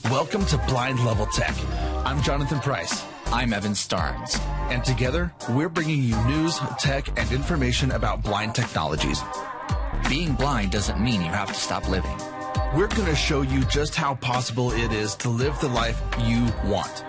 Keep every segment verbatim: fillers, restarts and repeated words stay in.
Welcome to Blind Level Tech. I'm Jonathan Price. I'm Evan Starnes. And together, we're bringing you news, tech, and information about blind technologies. Being blind doesn't mean you have to stop living. We're going to show you just how possible it is to live the life you want.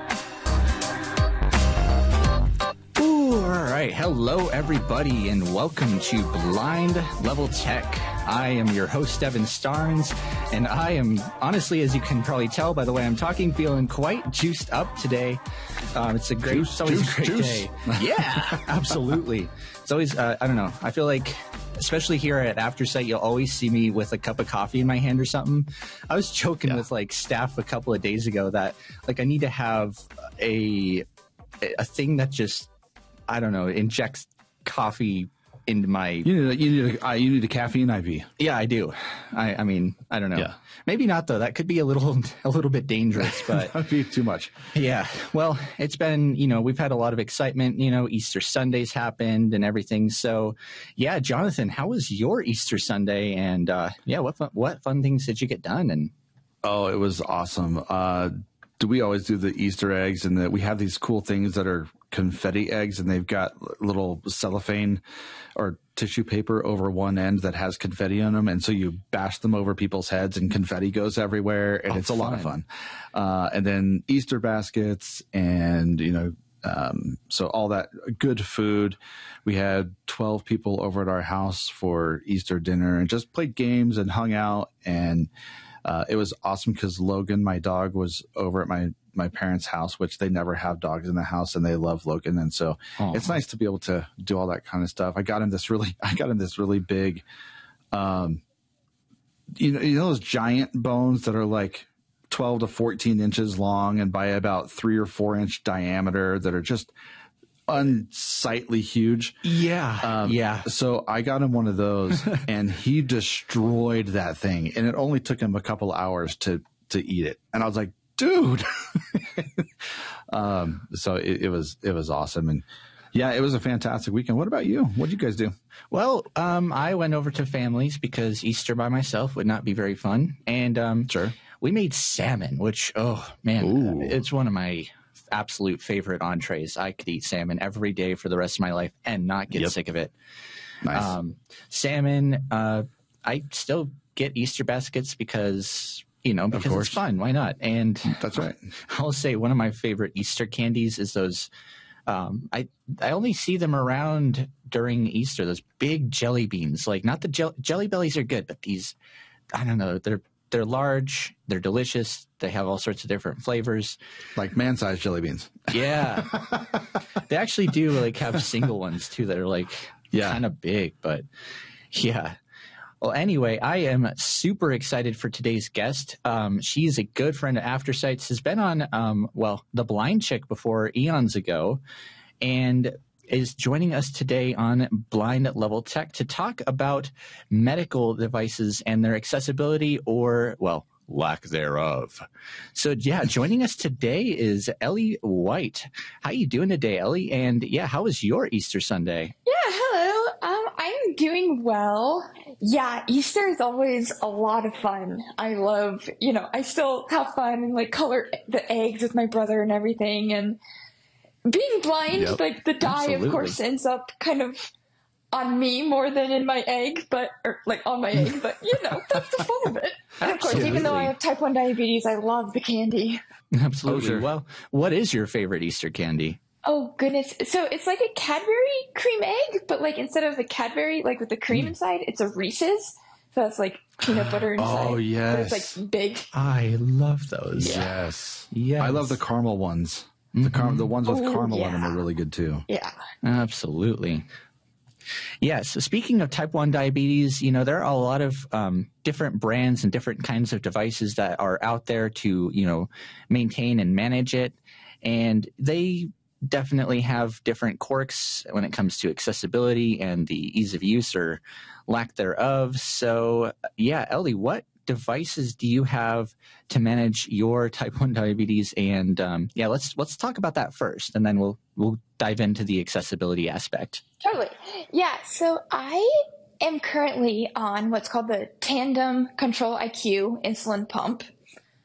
Ooh, all right. Hello, everybody, and welcome to Blind Level Tech. I am your host, Evan Starnes, and I am, honestly, as you can probably tell by the way I'm talking, feeling quite juiced up today. Um, it's a great, juice, it's always juice, a great juice. day. Yeah, absolutely. It's always, uh, I don't know, I feel like, especially here at AfterSight, you'll always see me with a cup of coffee in my hand or something. I was joking yeah. with like staff a couple of days ago that like I need to have a a thing that just, I don't know, injects coffee into my. You need a, you need a, uh, you need a caffeine I V. Yeah, I do. I, I mean, I don't know. Yeah. Maybe not though. That could be a little a little bit dangerous, but that'd be too much. Yeah. Well, it's been, you know, we've had a lot of excitement. You know, Easter Sunday's happened and everything. So, yeah, Jonathan, how was your Easter Sunday? And uh, yeah, what fun, what fun things did you get done? And oh, it was awesome. Uh, do we always do the Easter eggs, and that we have these cool things that are confetti eggs, and they've got little cellophane or tissue paper over one end that has confetti on them, and so you bash them over people's heads and confetti goes everywhere, and oh, it's a fun. lot of fun. Uh, and then Easter baskets, and you know, um, so all that good food. We had twelve people over at our house for Easter dinner and just played games and hung out, and uh, it was awesome because Logan, my dog, was over at my my parents' house, which they never have dogs in the house, and they love Logan. And so Aww. It's nice to be able to do all that kind of stuff. I got him this really, I got him this really big, um, you know, you know, those giant bones that are like twelve to fourteen inches long and by about three or four inch diameter that are just unsightly huge. Yeah. Um, yeah. So I got him one of those and he destroyed that thing. And it only took him a couple hours to, to eat it. And I was like, dude. um, so it, it was, it was awesome. And yeah, it was a fantastic weekend. What about you? What did you guys do? Well, um, I went over to families because Easter by myself would not be very fun. And, um, sure. we made salmon, which, oh man, Ooh. It's one of my absolute favorite entrees. I could eat salmon every day for the rest of my life and not get yep. sick of it. Nice. Um, salmon, uh, I still get Easter baskets because, you know, because it's fun. Why not? And that's right. I'll say one of my favorite Easter candies is those, um, I, I only see them around during Easter, those big jelly beans, like not the gel- jelly bellies are good, but these, I don't know, they're, they're large, they're delicious. They have all sorts of different flavors. Like man-sized jelly beans. Yeah. They actually do like have single ones too that are like yeah. kind of big, but yeah. Well, anyway, I am super excited for today's guest. Um, she's a good friend of AfterSights, has been on, um, well, The Blind Chick before eons ago, and is joining us today on Blind Level Tech to talk about medical devices and their accessibility or, well, lack thereof. So, yeah, joining us today is Ellie White. How you doing today, Ellie? And, yeah, how was your Easter Sunday? Yeah, hello. Um, I'm doing well. Yeah, Easter is always a lot of fun. I love, you know, I still have fun and, like, color the eggs with my brother and everything, and being blind, yep, like the dye, absolutely. Of course, ends up kind of on me more than in my egg, but or like on my egg. But you know, that's the fun of it. And of course, even though I have type one diabetes, I love the candy. Absolutely. Oh, sure. Well, what is your favorite Easter candy? Oh goodness! So it's like a Cadbury cream egg, but like instead of the Cadbury, like with the cream mm. inside, it's a Reese's. So it's like peanut butter inside. Oh yes, but it's like big. I love those. Yeah. Yes, yes. I love the caramel ones. The car- the ones with Ooh, caramel yeah. in them are really good too. Yeah. Absolutely. Yes. So speaking of type one diabetes, you know, there are a lot of um, different brands and different kinds of devices that are out there to, you know, maintain and manage it. And they definitely have different quirks when it comes to accessibility and the ease of use or lack thereof. So, yeah, Ellie, what devices do you have to manage your type one diabetes? And um, yeah, let's let's talk about that first, and then we'll we'll dive into the accessibility aspect. Totally. Yeah. So I am currently on what's called the Tandem Control I Q insulin pump.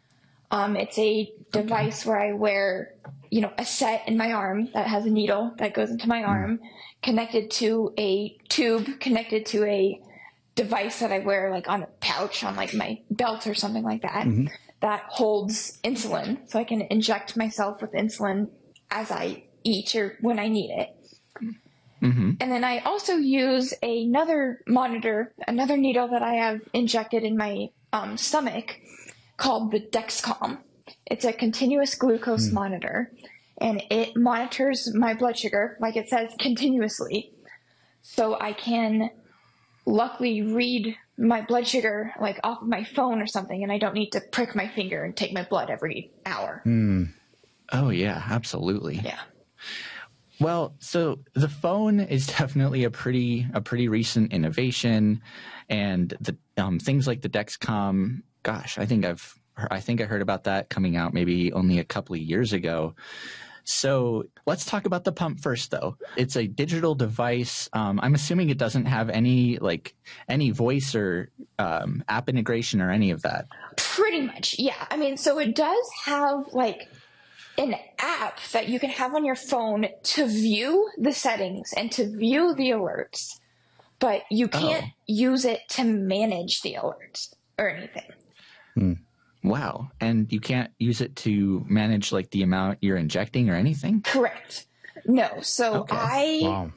Um, it's a device okay. where I wear, you know, a set in my arm that has a needle that goes into my arm, mm. connected to a tube, connected to a device that I wear like on a pouch on like my belt or something like that, mm-hmm. that holds insulin. So I can inject myself with insulin as I eat or when I need it. Mm-hmm. And then I also use another monitor, another needle that I have injected in my um, stomach called the Dexcom. It's a continuous glucose mm. monitor, and it monitors my blood sugar, like it says, continuously. So I can luckily read my blood sugar like off of my phone or something, and I don't need to prick my finger and take my blood every hour. Mm. Oh, yeah, absolutely. Yeah. Well, so the phone is definitely a pretty a pretty recent innovation, and the um, things like the Dexcom. Gosh, I think I've I think I heard about that coming out maybe only a couple of years ago. So let's talk about the pump first, though. It's a digital device. Um, I'm assuming it doesn't have any like any voice or um, app integration or any of that. Pretty much, yeah. I mean, so it does have like an app that you can have on your phone to view the settings and to view the alerts, but you can't oh. use it to manage the alerts or anything. Hmm. Wow. And you can't use it to manage like the amount you're injecting or anything? Correct. No. So okay. I, wow.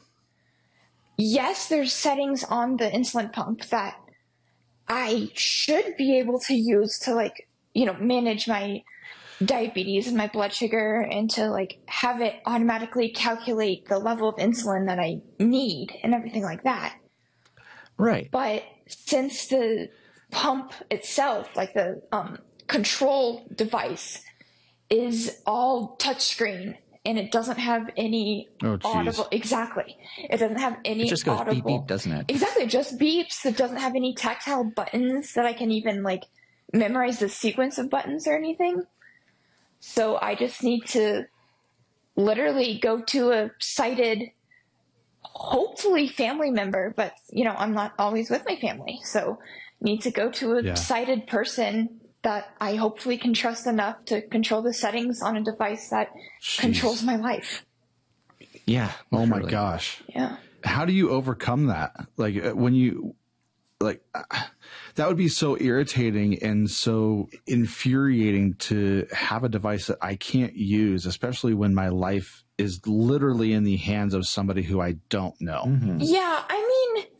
yes, there's settings on the insulin pump that I should be able to use to like, you know, manage my diabetes and my blood sugar and to like have it automatically calculate the level of insulin that I need and everything like that. Right. But since the pump itself, like the um, control device, is all touchscreen and it doesn't have any oh, audible. Exactly. It doesn't have any It just goes audible. beep beep, doesn't it? Exactly. It just beeps. It doesn't have any tactile buttons that I can even like memorize the sequence of buttons or anything. So I just need to literally go to a sighted, hopefully family member, but you know, I'm not always with my family. So need to go to a yeah. sighted person that I hopefully can trust enough to control the settings on a device that Jeez. controls my life. Yeah. Oh my gosh. Yeah. How do you overcome that? Like when you, like, that would be so irritating and so infuriating to have a device that I can't use, especially when my life is literally in the hands of somebody who I don't know. Mm-hmm. Yeah, I mean,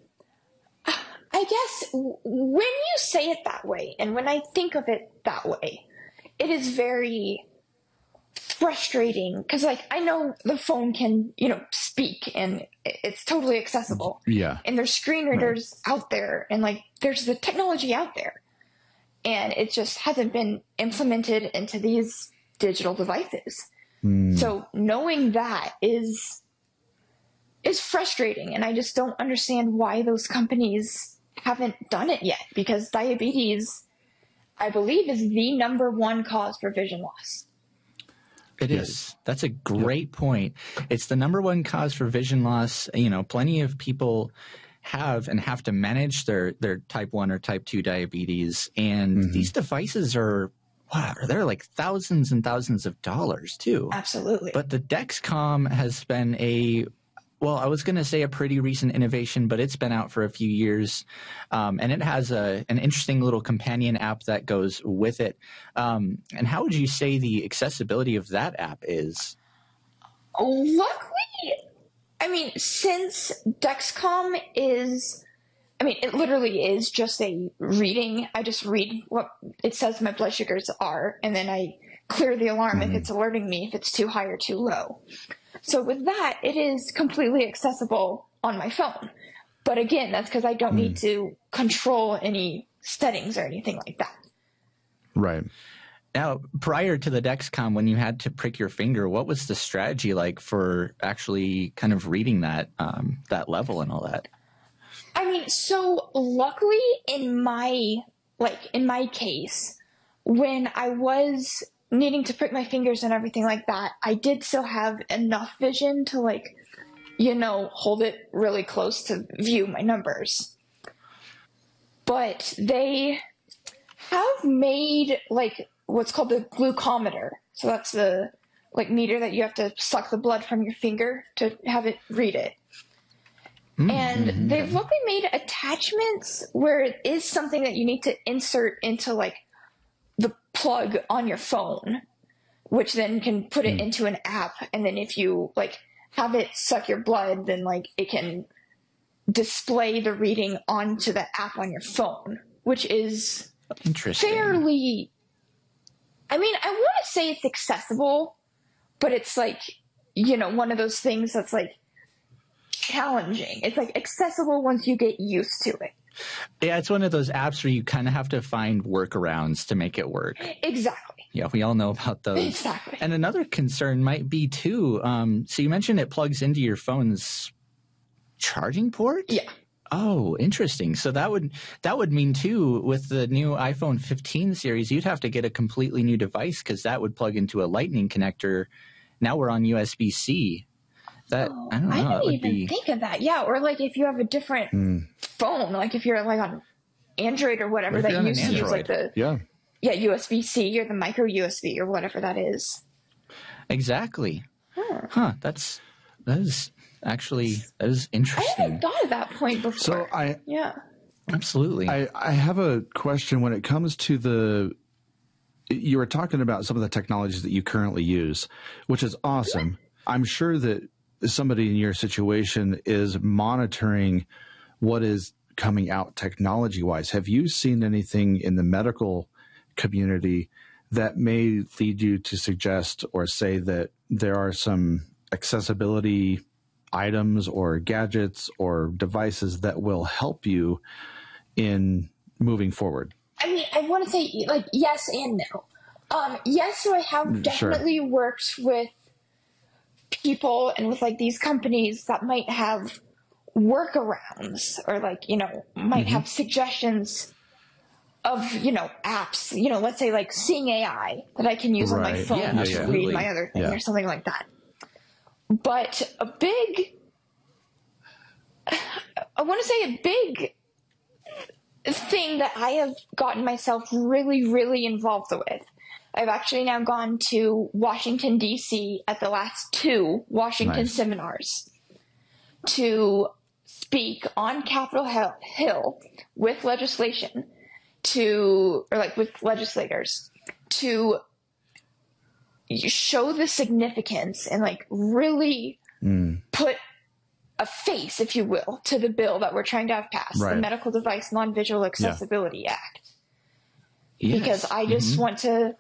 I guess when you say it that way and when I think of it that way, it is very frustrating because, like, I know the phone can, you know, speak and it's totally accessible. Yeah. And there's screen readers right. out there and, like, there's the technology out there. And it just hasn't been implemented into these digital devices. Mm. So knowing that is is frustrating. And I just don't understand why those companies haven't done it yet, because diabetes, I believe, is the number one cause for vision loss. It yes. is. That's a great yep. point. It's the number one cause for vision loss. You know, plenty of people have and have to manage their, their type one or type two diabetes. And mm-hmm. these devices are, wow, they're like thousands and thousands of dollars too. Absolutely. But the Dexcom has been a, well, I was going to say a pretty recent innovation, but it's been out for a few years. Um, and it has a, an interesting little companion app that goes with it. Um, and how would you say the accessibility of that app is? Luckily, I mean, since Dexcom is, I mean, it literally is just a reading. I just read what it says my blood sugars are, and then I clear the alarm mm-hmm. if it's alerting me if it's too high or too low. So with that, it is completely accessible on my phone. But again, that's because I don't mm. need to control any settings or anything like that. Right. Now, prior to the Dexcom, when you had to prick your finger, what was the strategy like for actually kind of reading that um, that level and all that? I mean, so luckily in my, like, in my case, when I was needing to prick my fingers and everything like that, I did still have enough vision to, like, you know, hold it really close to view my numbers. But they have made, like, what's called the glucometer. So that's the like meter that you have to suck the blood from your finger to have it read it. Mm-hmm. And they've luckily made attachments where it is something that you need to insert into like the plug on your phone, which then can put it mm. into an app. And then if you like have it suck your blood, then like it can display the reading onto the app on your phone, which is interesting. Fairly, I mean, I want to say it's accessible, but it's like, you know, one of those things that's like challenging. It's like accessible once you get used to it. Yeah, it's one of those apps where you kind of have to find workarounds to make it work. Exactly. Yeah, we all know about those. Exactly. And another concern might be too, um, so you mentioned it plugs into your phone's charging port? Yeah. Oh, interesting. So that would that would mean too, with the new iPhone fifteen series, you'd have to get a completely new device because that would plug into a Lightning connector. Now we're on U S B C. That oh, I don't know. I didn't would even be... think of that. Yeah, or like if you have a different mm. phone, like if you're like on Android or whatever that used to use like the yeah yeah U S B C or the micro U S B or whatever that is. Exactly. Huh. huh that's that is actually that is interesting. I haven't thought of that point before. So I yeah absolutely. I I have a question when it comes to the. You were talking about some of the technologies that you currently use, which is awesome. I'm sure that somebody in your situation is monitoring what is coming out technology-wise. Have you seen anything in the medical community that may lead you to suggest or say that there are some accessibility items or gadgets or devices that will help you in moving forward? I mean, I want to say, like, yes and no. Um, yes, so I have definitely sure. worked with people and with, like, these companies that might have workarounds or, like, you know, might mm-hmm. have suggestions of, you know, apps, you know, let's say, like, Seeing A I that I can use right. on my phone yeah, to yeah. read my other thing yeah. or something like that. But a big, I want to say a big thing that I have gotten myself really, really involved with. I've actually now gone to Washington, D C at the last two Washington nice. seminars to speak on Capitol Hill with legislation to, or like with legislators to show the significance and like really mm. put a face, if you will, to the bill that we're trying to have passed, right. the Medical Device Non-Visual Accessibility yeah. Act. Yes. Because I just mm-hmm. want to,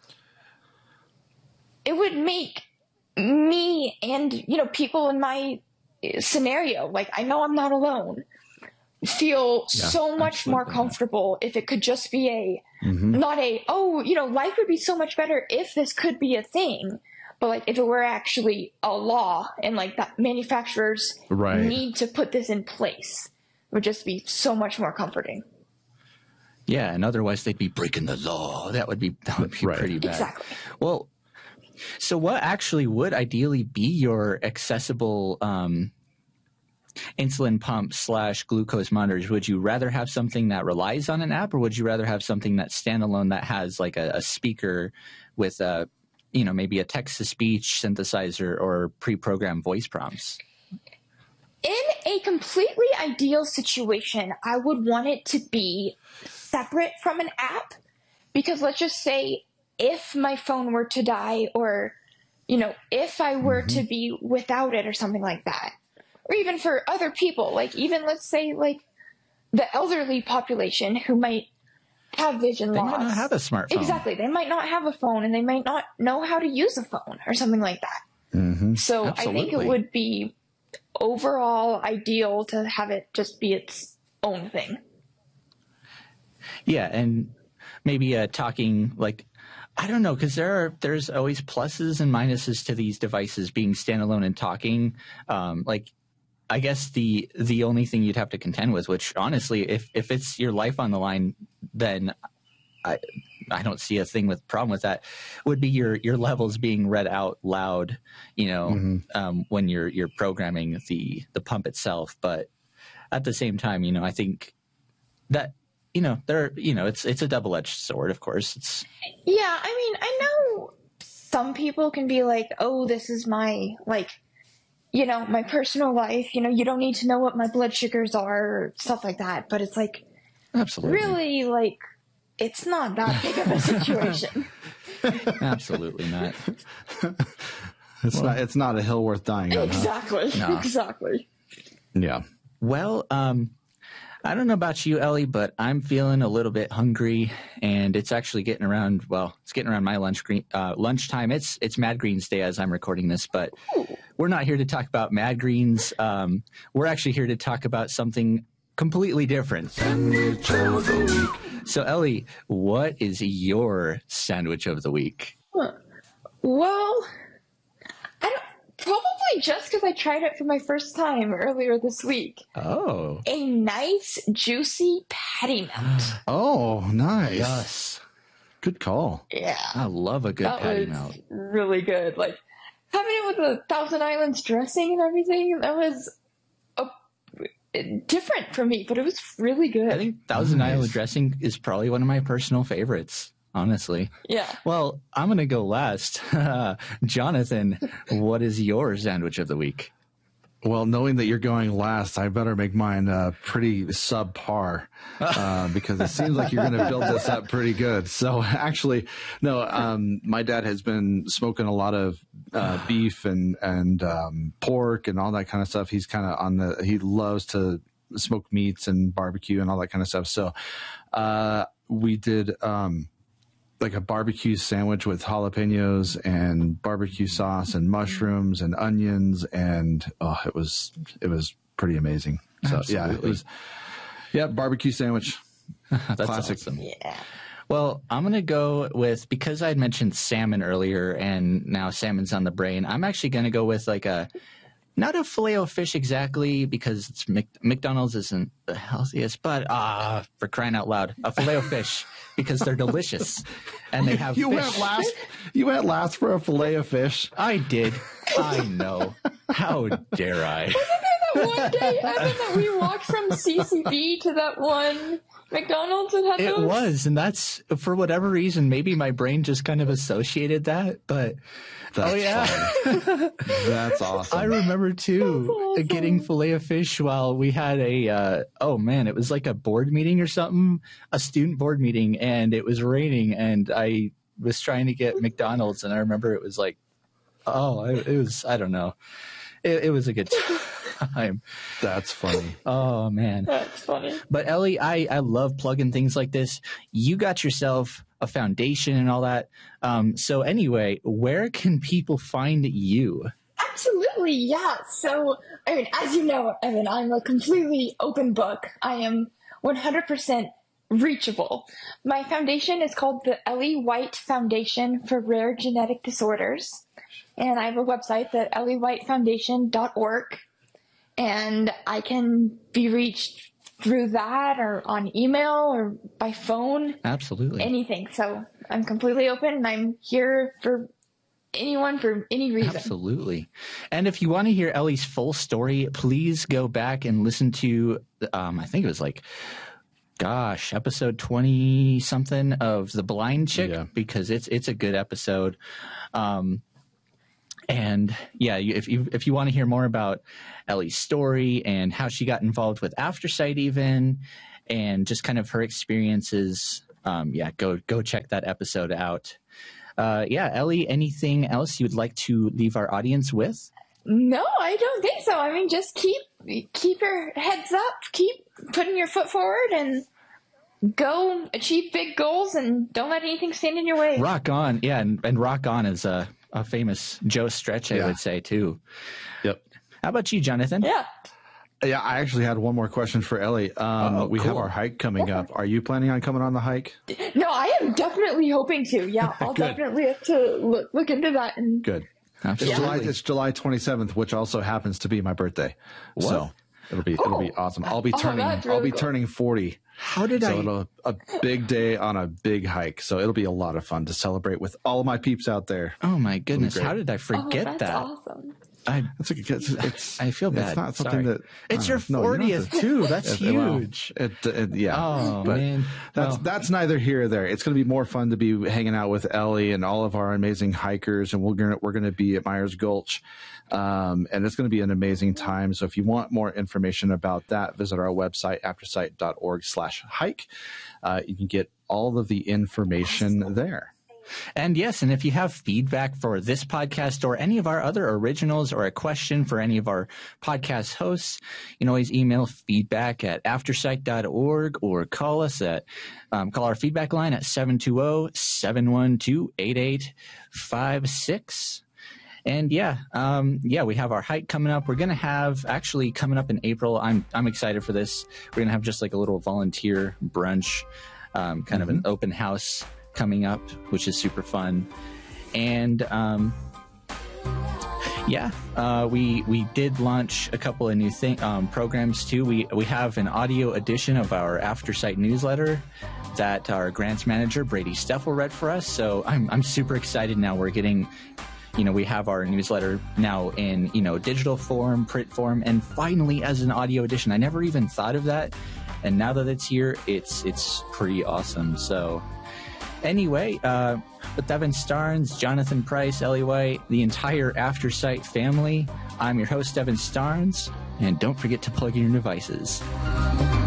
it would make me and, you know, people in my scenario, like I know I'm not alone, feel yeah, so much absolutely. more comfortable if it could just be a, mm-hmm. not a, oh, you know, life would be so much better if this could be a thing. But like if it were actually a law and like that manufacturers right. need to put this in place, it would just be so much more comforting. Yeah, and otherwise they'd be breaking the law. That would be that would be right. pretty bad. Exactly. Well, so what actually would ideally be your accessible um, insulin pump slash glucose monitors? Would you rather have something that relies on an app, or would you rather have something that's standalone that has like a, a speaker with a you know, maybe a text-to-speech synthesizer or pre-programmed voice prompts? In a completely ideal situation, I would want it to be separate from an app because let's just say if my phone were to die or, you know, if I were mm-hmm. to be without it or something like that, or even for other people, like even let's say like the elderly population who might have vision they loss. They might not have a smartphone. Exactly. They might not have a phone and they might not know how to use a phone or something like that. Mm-hmm. So Absolutely. I think it would be overall ideal to have it just be its own thing. Yeah, and maybe uh, talking like, I don't know, because there are there's always pluses and minuses to these devices being standalone and talking. Um, like, I guess the the only thing you'd have to contend with, which honestly, if if it's your life on the line, then I I don't see a thing with problem with that. Would be your your levels being read out loud, you know, mm-hmm. um, when you're you're programming the the pump itself. But at the same time, you know, I think that you know, they're, you know, it's it's a double-edged sword, of course. It's Yeah, I mean, I know some people can be like, oh, this is my, like, you know, my personal life. You know, you don't need to know what my blood sugars are or stuff like that. But it's like, absolutely, really, like, it's not that big of a situation. Absolutely not. It's well, not. It's not a hill worth dying on. Exactly. Huh? No. Exactly. Yeah. Well, um, I don't know about you, Ellie, but I'm feeling a little bit hungry, and it's actually getting around. Well, it's getting around my lunch green, uh, lunchtime. It's it's Mad Greens Day as I'm recording this, but Ooh. We're not here to talk about Mad Greens. Um, we're actually here to talk about something completely different. Sandwich of the week. So, Ellie, what is your sandwich of the week? Huh. Well, I don't. Probably just because I tried it for my first time earlier this week. Oh. A nice, juicy patty melt. Oh, nice. Yes. Good call. Yeah. I love a good that patty was melt. Really good. Like, having it with the Thousand Islands dressing and everything, that was a, different for me, but it was really good. I think Thousand nice. Island dressing is probably one of my personal favorites. Honestly. Yeah. Well, I'm going to go last. Jonathan, what is your sandwich of the week? Well, knowing that you're going last, I better make mine uh, pretty subpar uh, because it seems like you're going to build this up pretty good. So actually, no, um, my dad has been smoking a lot of uh, beef and, and um, pork and all that kind of stuff. He's kind of on the, he loves to smoke meats and barbecue and all that kind of stuff. So uh, we did, um, like a barbecue sandwich with jalapenos and barbecue sauce and mushrooms and onions. And, oh, it was, it was pretty amazing. So Absolutely. yeah, it was, yeah, barbecue sandwich. That's Classic. Awesome. Yeah. Well, I'm going to go with, because I had mentioned salmon earlier and now salmon's on the brain, I'm actually going to go with like a, not a Filet-O-Fish exactly, because it's Mc, McDonald's isn't the healthiest, but ah, for crying out loud, a Filet-O-Fish because they're delicious and they have you fish. went last. You went last for a Filet-O-Fish. I did. I know. How dare I? Wasn't there that one day, Evan, that we walked from C C B to that one McDonald's and had It those? was, and that's for whatever reason. Maybe my brain just kind of associated that, but. That's oh yeah, that's awesome. I remember too awesome. getting Filet-O-Fish while we had a uh, oh man, it was like a board meeting or something, a student board meeting, and it was raining, and I was trying to get McDonald's, and I remember it was like, oh, it, it was I don't know, it, it was a good time. That's funny. Oh man, that's funny. But Ellie, I I love plugging things like this. You got yourself a foundation and all that. Um, so anyway, where can people find you? Absolutely, yeah. So, I mean, as you know, Evan, I'm a completely open book. I am one hundred percent reachable. My foundation is called the Ellie White Foundation for Rare Genetic Disorders. And I have a website, the ellie white foundation dot org. And I can be reached through that or on email or by phone. Absolutely. Anything. So I'm completely open and I'm here for anyone for any reason. Absolutely. And if you want to hear Ellie's full story, please go back and listen to, um, I think it was like, gosh, episode twenty something of The Blind Chick, yeah. because it's, it's a good episode. Um, And yeah, if you if you want to hear more about Ellie's story and how she got involved with Aftersight even, and just kind of her experiences, um, yeah, go go check that episode out. Uh, yeah, Ellie, anything else you would like to leave our audience with? No, I don't think so. I mean, just keep keep your heads up, keep putting your foot forward, and go achieve big goals, and don't let anything stand in your way. Rock on, yeah, and, and rock on is a. A famous Joe Stretch, I yeah. would say, too. Yep. How about you, Jonathan? Yeah. Yeah, I actually had one more question for Ellie. Um, oh, we cool. have our hike coming up. Are you planning on coming on the hike? No, I am definitely hoping to. Yeah, I'll definitely have to look, look into that. And Good. Absolutely. It's July, it's July twenty-seventh, which also happens to be my birthday. What? So it'll be oh. it'll be awesome. I'll be oh, turning really I'll be cool. turning forty. How did so I? So it'll a big day on a big hike. So it'll be a lot of fun to celebrate with all of my peeps out there. Oh my goodness! How did I forget oh, that's that? Awesome. I, it's, like, it's, it's I feel bad. It's not something Sorry. that it's your know, fortieth to, too. That's it, huge. Well, it, it, yeah. Oh but man, that's well, that's neither here or there. It's going to be more fun to be hanging out with Ellie and all of our amazing hikers, and we're gonna we're going to be at Myers Gulch, um, and it's going to be an amazing time. So if you want more information about that, visit our website aftersight dot org slash hike. Uh, you can get all of the information there. And yes, and if you have feedback for this podcast or any of our other originals or a question for any of our podcast hosts, you can always email feedback at aftersight dot org or call us at, um, call our feedback line at seven two zero, seven one two, eight eight five six. And yeah, um, yeah, we have our hike coming up. We're going to have actually coming up in April. I'm, I'm excited for this. We're going to have just like a little volunteer brunch, um, kind mm-hmm. of an open house coming up, which is super fun. And um yeah uh we we did launch a couple of new thing um programs too. We we have an audio edition of our Aftersight newsletter that our grants manager Brady Steffel read for us, so i'm i'm super excited. Now we're getting, you know, we have our newsletter now in, you know, digital form, print form, and finally as an audio edition. I never even thought of that, and now that it's here, it's it's pretty awesome. So anyway, uh, with Evan Starnes, Jonathan Price, Ellie White, the entire Aftersight family, I'm your host, Evan Starnes, and don't forget to plug in your devices.